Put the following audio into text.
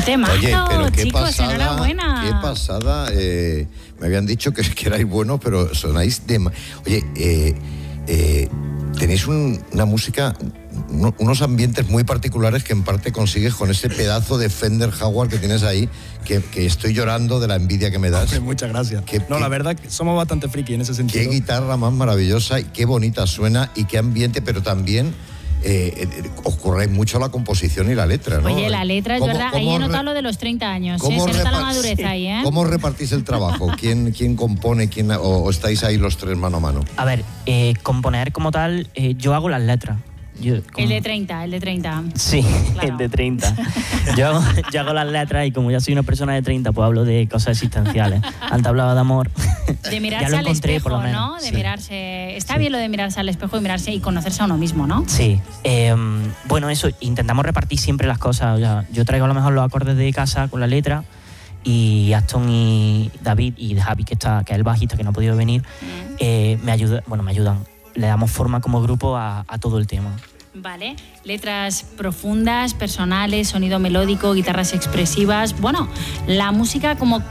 temazo, Oye, pero qué chicos, pasada, enhorabuena. qué pasada. Me habían dicho que erais buenos, pero sonáis de... Oye, tenéis una música, unos ambientes muy particulares que en parte consigues con ese pedazo de Fender Jaguar que tienes ahí, que estoy llorando de la envidia que me das. Hombre, muchas gracias. La verdad que somos bastante friki en ese sentido. Qué guitarra más maravillosa y qué bonita suena y qué ambiente, pero también os curráis mucho la composición y la letra, ¿no? Oye, la letra es verdad, ahí he notado lo de los 30 años, se nota la madurez ahí, ¿eh? ¿Cómo repartís el trabajo? ¿Quién compone? ¿O estáis ahí los tres mano a mano? A ver, componer como tal, yo hago las letras. El de 30. Sí, claro. El de 30. Yo hago las letras y como ya soy una persona de 30, pues hablo de cosas existenciales. Antes hablaba de amor. De mirarse al espejo, ¿no? De mirarse. Está bien lo de mirarse al espejo y mirarse y conocerse a uno mismo, ¿no? Sí. Bueno, eso, intentamos repartir siempre las cosas. O sea, yo traigo a lo mejor los acordes de casa con la letra y Aston y David y Javi, que es el bajista que no ha podido venir, me ayudan. Le damos forma como grupo a todo el tema. Vale, letras profundas, personales, sonido melódico, guitarras expresivas. Bueno, la música como